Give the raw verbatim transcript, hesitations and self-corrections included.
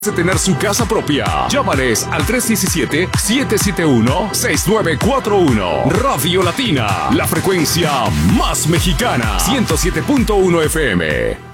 de tener su casa propia. Llámales al tres uno siete, siete siete uno, seis nueve cuatro uno. Radio Latina, la frecuencia más mexicana. ciento siete punto uno F M.